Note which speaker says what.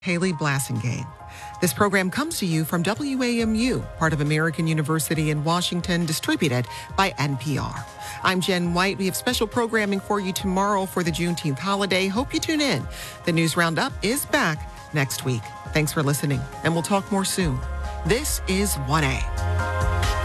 Speaker 1: Haley Blassingame. This program comes to you from WAMU, part of American University in Washington, distributed by NPR. I'm Jen White. We have special programming for you tomorrow for the Juneteenth holiday. Hope you tune in. The News Roundup is back next week. Thanks for listening, and we'll talk more soon. This is 1A.